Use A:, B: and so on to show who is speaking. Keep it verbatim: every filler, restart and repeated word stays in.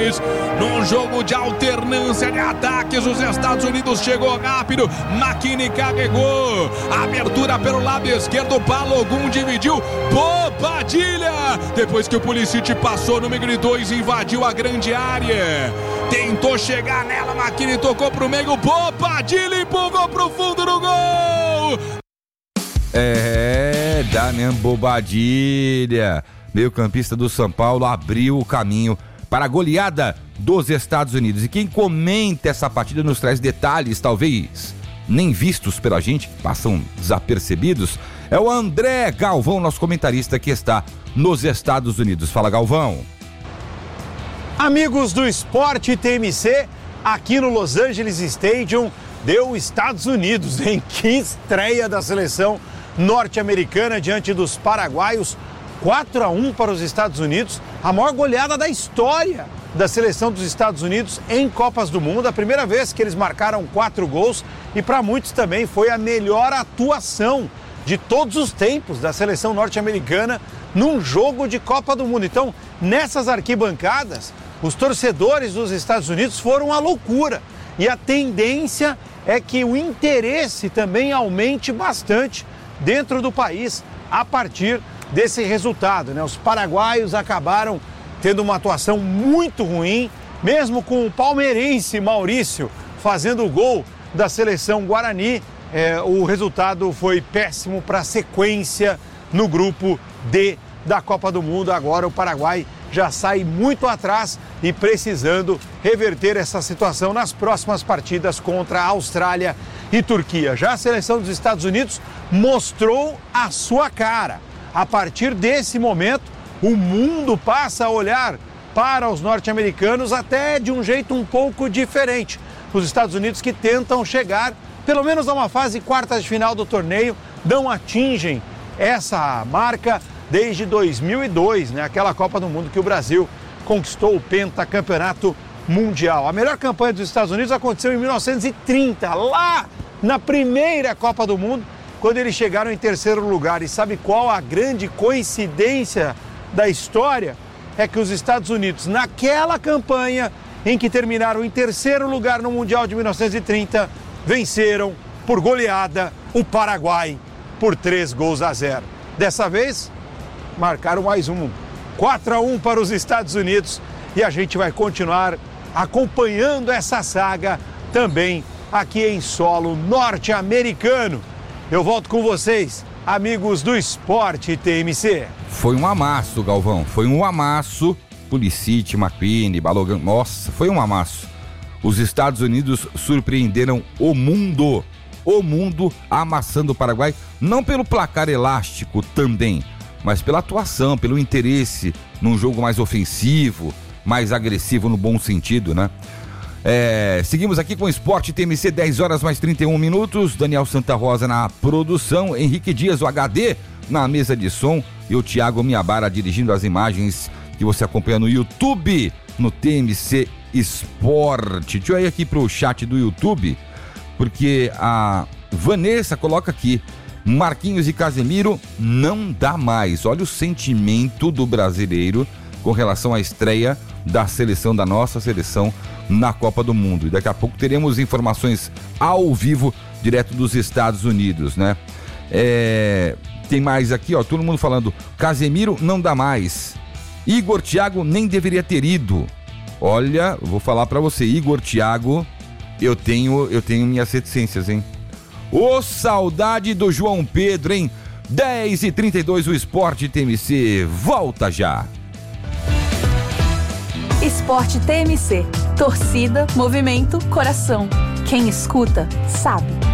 A: Unidos. Num jogo de alternância de ataques, os Estados Unidos chegou rápido. McKinney carregou. Abertura pelo lado esquerdo. Balogun dividiu. Bobadilha. Depois que o Pulisic passou no número dois, invadiu a grande área. Tentou chegar nela. McKinney tocou pro meio. Bobadilha empurrou pro fundo do gol.
B: É, Damian Bobadilha, meio-campista do São Paulo, abriu o caminho para a goleada dos Estados Unidos. E quem comenta essa partida nos traz detalhes, talvez nem vistos pela gente, passam desapercebidos, é o André Galvão, nosso comentarista que está nos Estados Unidos. Fala, Galvão.
C: Amigos do Esporte T M C, aqui no Los Angeles Stadium, deu Estados Unidos, em que estreia da seleção norte-americana diante dos paraguaios. Quatro a um para os Estados Unidos, a maior goleada da história da seleção dos Estados Unidos em Copas do Mundo, a primeira vez que eles marcaram quatro gols, e para muitos também foi a melhor atuação de todos os tempos da seleção norte-americana num jogo de Copa do Mundo. Então, nessas arquibancadas, os torcedores dos Estados Unidos foram à loucura, e a tendência é que o interesse também aumente bastante dentro do país a partir desse resultado, né? Os paraguaios acabaram tendo uma atuação muito ruim, mesmo com o palmeirense Maurício fazendo o gol da seleção Guarani. É, o resultado foi péssimo para a sequência no grupo D da Copa do Mundo. Agora o Paraguai já sai muito atrás e precisando reverter essa situação nas próximas partidas contra a Austrália e Turquia. Já a seleção dos Estados Unidos mostrou a sua cara. A partir desse momento, o mundo passa a olhar para os norte-americanos até de um jeito um pouco diferente. Os Estados Unidos, que tentam chegar pelo menos a uma fase quartas de final do torneio, não atingem essa marca desde dois mil e dois, né? Aquela Copa do Mundo que o Brasil conquistou o pentacampeonato mundial. A melhor campanha dos Estados Unidos aconteceu em mil novecentos e trinta, lá na primeira Copa do Mundo, quando eles chegaram em terceiro lugar. E sabe qual a grande coincidência da história? É que os Estados Unidos, naquela campanha em que terminaram em terceiro lugar no Mundial de mil novecentos e trinta, venceram por goleada o Paraguai por três gols a zero. Dessa vez, marcaram mais um, quatro a um para os Estados Unidos, e a gente vai continuar acompanhando essa saga também aqui em solo norte-americano. Eu volto com vocês, amigos do Esporte T M C.
B: Foi um amasso, Galvão, foi um amasso. Pulisic, McKinney, Balogun, nossa, foi um amasso. Os Estados Unidos surpreenderam o mundo, o mundo amassando o Paraguai, não pelo placar elástico também, mas pela atuação, pelo interesse num jogo mais ofensivo, mais agressivo no bom sentido, né? É, seguimos aqui com o Esporte T M C, dez horas mais trinta e um minutos, Daniel Santa Rosa na produção, Henrique Dias, o H D, na mesa de som, e o Thiago Miabara dirigindo as imagens que você acompanha no YouTube, no T M C Esporte. Deixa eu ir aqui pro chat do YouTube, porque a Vanessa coloca aqui: Marquinhos e Casemiro não dá mais. Olha o sentimento do brasileiro com relação à estreia da seleção, da nossa seleção na Copa do Mundo. E daqui a pouco teremos informações ao vivo, direto dos Estados Unidos, né? É, tem mais aqui, ó, todo mundo falando: Casemiro não dá mais. Igor Thiago nem deveria ter ido. Olha, vou falar pra você, Igor Thiago, eu tenho, eu tenho minhas reticências, hein? Ô, saudade do João Pedro, hein? dez e trinta e dois, o Esporte T M C volta já.
D: Esporte T M C. Torcida, movimento, coração. Quem escuta, sabe.